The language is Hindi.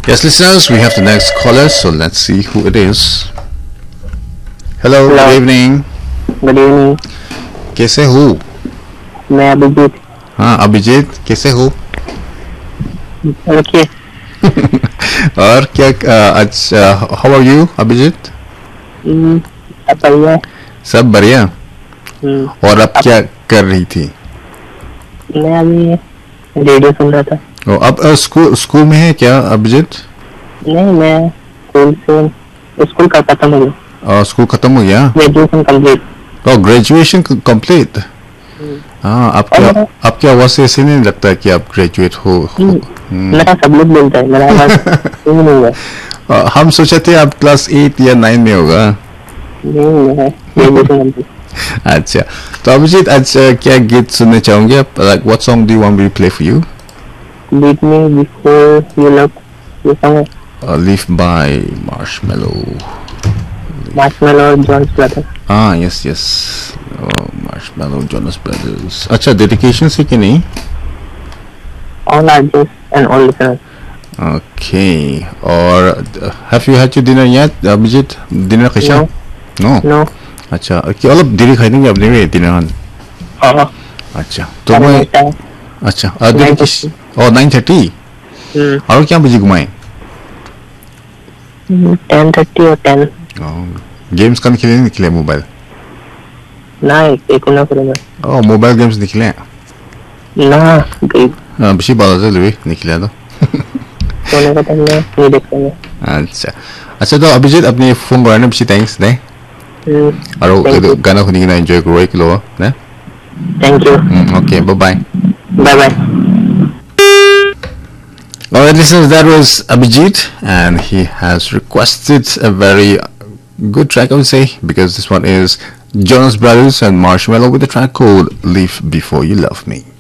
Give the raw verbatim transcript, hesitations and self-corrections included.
Yes, listeners, we have the next caller, so let's see who it is. Hello, Hello. good evening. Good evening. कैसे हो? मैं अभिजीत. हाँ अभिजीत, कैसे हो? ओके. और क्या अ, आज हाउ आर यू अभिजीत? अब बढ़िया. सब बढ़िया. हम्म, और अब क्या कर रही थी? मैं अभी रेडियो सुन रहा था. ओ, अब अ, स्कूल स्कूल में है क्या अभिजीत? नहीं, मैं स्कूल से स्कूल का खत्म हो गया. अ, स्कूल खत्म हो गया? Graduation complete. ओ, ग्रेजुएशन कंप्लीट. हाँ, आपके आपकी आवाज से ऐसे नहीं लगता है कि आप ग्रेजुएट हो. मेरा सब लोग बोलता है, मेरा आवाज सही नहीं है. अ, हम सोचे थे आप क्लास एट या नाइन में होगा. नहीं, मैं ग्रेजुएशन कंप्लीट. अच्छा, तो अभिजीत आज अ, क्या गीत सुनने चाहोगे आप? Like what song do you want me to play for you? Beat me before you love ये सॉन्ग है. Live by marshmallow. मार्शमेलो और जॉन्स ब्रदर. हाँ, yes yes, marshmallow Jonas brothers. अच्छा, डेडिकेशन से कि नहीं? All artist and all listeners. Okay. और have you had your dinner yet Abhijit? Dinner कैसा? नो. नो. अच्छा, कि अलग देरी खाई नहीं आपने भी डिनर? हाँ. अच्छा, तो मैं अच्छा डेडिकेशन और नाइन थर्टी. और क्या बजे घुमाएं? टेन थर्टी और टेन. गेम्स का निकले नहीं निकले मोबाइल? ना एक एक ना करूँगा. ओ, मोबाइल गेम्स निकले ना गई. हाँ, बेसी बाला से लुई निकले तो सोने का टाइम में नहीं देखते हैं. अच्छा अच्छा, तो अभिजीत अपने फोन बनाने बेसी थैंक्स ने. और गाना सुनी ना एंजॉय करो एक लो ने. Thank you. Okay, bye bye. Bye bye. Alright, listeners, that was Abhijit, and he has requested a very good track, I would say, because this one is Jonas Brothers and Marshmello with the track called Leave Before You Love Me.